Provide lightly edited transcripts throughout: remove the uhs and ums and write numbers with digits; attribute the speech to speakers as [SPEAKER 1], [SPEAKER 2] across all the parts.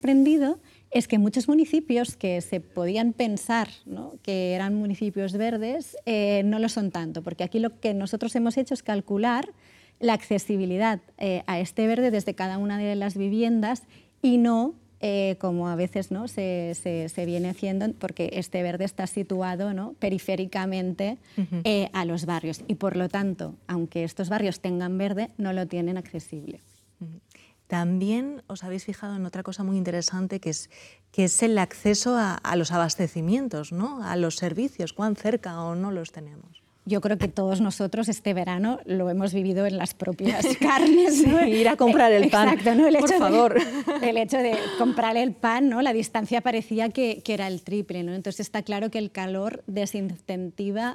[SPEAKER 1] sorprendido es que muchos municipios que se podían pensar, ¿no?, que eran municipios verdes, no lo son tanto, porque aquí lo que nosotros hemos hecho es calcular la accesibilidad a este verde desde cada una de las viviendas y no como a veces, ¿no?, se viene haciendo, porque este verde está situado, ¿no?, periféricamente a los barrios y, por lo tanto, aunque estos barrios tengan verde, no lo tienen accesible.
[SPEAKER 2] También os habéis fijado en otra cosa muy interesante, que es el acceso a los abastecimientos, ¿no?, a los servicios, cuán cerca o no los tenemos.
[SPEAKER 1] Yo creo que todos nosotros este verano lo hemos vivido en las propias carnes, ¿no?
[SPEAKER 2] Sí, ir a comprar el pan,
[SPEAKER 1] exacto, ¿no?
[SPEAKER 2] por favor.
[SPEAKER 1] El hecho de comprar el pan, ¿no?, la distancia parecía que era el triple, ¿no? Entonces está claro que el calor desincentiva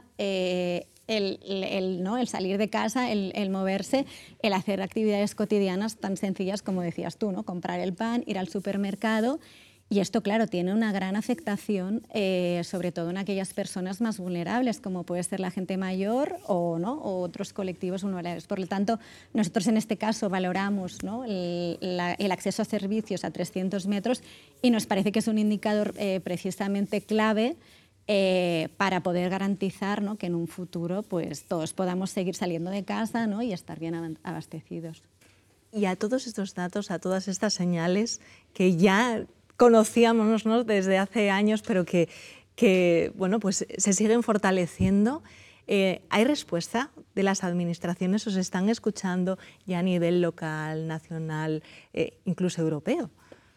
[SPEAKER 1] el salir de casa, el moverse, el hacer actividades cotidianas tan sencillas como decías tú, ¿no?, comprar el pan, ir al supermercado. Y esto, claro, tiene una gran afectación, sobre todo en aquellas personas más vulnerables, como puede ser la gente mayor o otros colectivos vulnerables. Por lo tanto, nosotros en este caso valoramos, ¿no?, el acceso a servicios a 300 metros y nos parece que es un indicador precisamente clave para poder garantizar, ¿no?, que en un futuro pues, todos podamos seguir saliendo de casa, ¿no?, y estar bien abastecidos.
[SPEAKER 2] Y a todos estos datos, a todas estas señales que ya conocíamos, ¿no?, desde hace años, pero que bueno, pues se siguen fortaleciendo, ¿hay respuesta de las administraciones? ¿Os están escuchando ya a nivel local, nacional, incluso europeo?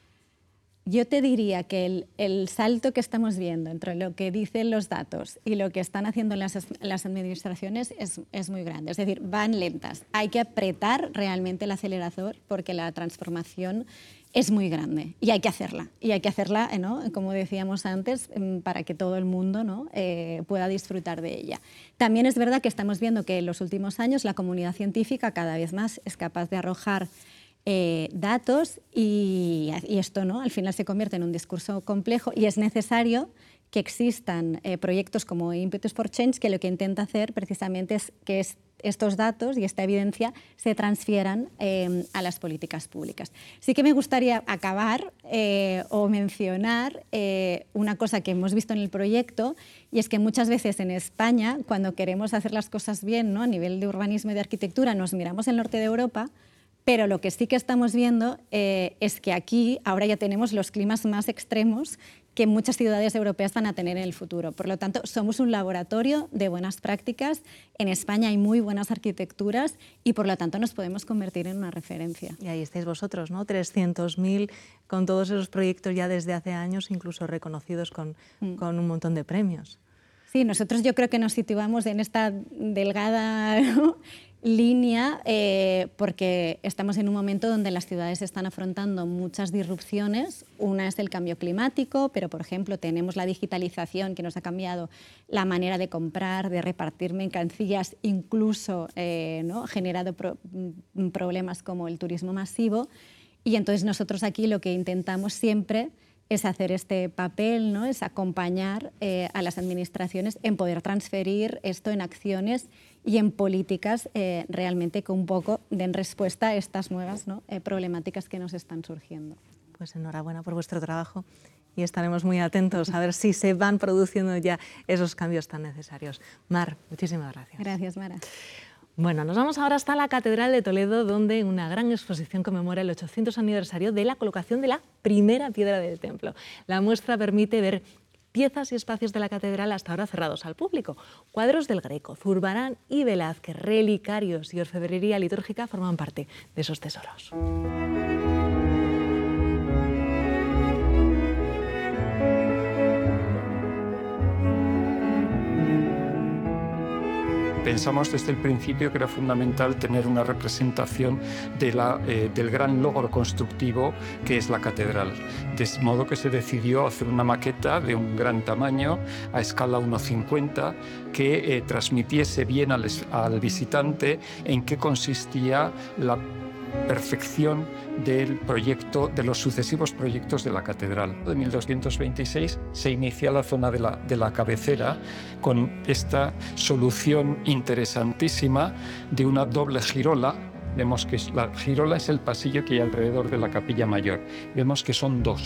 [SPEAKER 1] Yo te diría que el salto que estamos viendo entre lo que dicen los datos y lo que están haciendo las administraciones es muy grande. Es decir, van lentas. Hay que apretar realmente el acelerador porque la transformación es muy grande y hay que hacerla. Y hay que hacerla, ¿no?, como decíamos antes, para que todo el mundo, ¿no?, pueda disfrutar de ella. También es verdad que estamos viendo que en los últimos años la comunidad científica cada vez más es capaz de arrojar datos y esto, ¿no?, al final se convierte en un discurso complejo y es necesario que existan proyectos como Impetus for Change, que lo que intenta hacer precisamente es que estos datos y esta evidencia se transfieran a las políticas públicas. Sí que me gustaría acabar o mencionar una cosa que hemos visto en el proyecto, y es que muchas veces en España, cuando queremos hacer las cosas bien, ¿no?, a nivel de urbanismo y de arquitectura, nos miramos el norte de Europa, pero lo que sí que estamos viendo es que aquí ahora ya tenemos los climas más extremos que muchas ciudades europeas van a tener en el futuro. Por lo tanto, somos un laboratorio de buenas prácticas. En España hay muy buenas arquitecturas y, por lo tanto, nos podemos convertir en una referencia.
[SPEAKER 2] Y ahí estáis vosotros, ¿no? 300.000 con todos esos proyectos ya desde hace años, incluso reconocidos con un montón de premios.
[SPEAKER 1] Sí, nosotros yo creo que nos situamos en esta delgada, ¿no?, línea porque estamos en un momento donde las ciudades están afrontando muchas disrupciones. Una es el cambio climático, pero, por ejemplo, tenemos la digitalización que nos ha cambiado la manera de comprar, de repartir mercancías, incluso ¿no?, ha generado problemas como el turismo masivo. Y entonces nosotros aquí lo que intentamos siempre es hacer este papel, ¿no?, es acompañar a las administraciones en poder transferir esto en acciones y en políticas realmente que un poco den respuesta a estas nuevas, ¿no?, problemáticas que nos están surgiendo.
[SPEAKER 2] Pues enhorabuena por vuestro trabajo y estaremos muy atentos a ver si se van produciendo ya esos cambios tan necesarios. Mar, muchísimas gracias.
[SPEAKER 1] Gracias, Mara.
[SPEAKER 2] Bueno, nos vamos ahora hasta la Catedral de Toledo, donde una gran exposición conmemora el 800 aniversario de la colocación de la primera piedra del templo. La muestra permite ver piezas y espacios de la catedral hasta ahora cerrados al público. Cuadros del Greco, Zurbarán y Velázquez, relicarios y orfebrería litúrgica forman parte de esos tesoros.
[SPEAKER 3] Pensamos desde el principio que era fundamental tener una representación del gran logro constructivo que es la catedral, de modo que se decidió hacer una maqueta de un gran tamaño a escala 1:50 que transmitiese bien al visitante en qué consistía la perfección del proyecto, de los sucesivos proyectos de la catedral. En 1226 se inicia la zona de la cabecera con esta solución interesantísima de una doble girola. Vemos que la girola es el pasillo que hay alrededor de la capilla mayor. Vemos que son dos.